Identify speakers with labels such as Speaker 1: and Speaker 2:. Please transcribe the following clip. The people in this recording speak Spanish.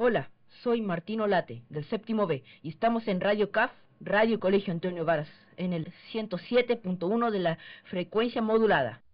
Speaker 1: Hola, soy Martino Late, del séptimo B, y estamos en Radio CAF, Radio Colegio Antonio Varas, en el 107.1 de la frecuencia modulada.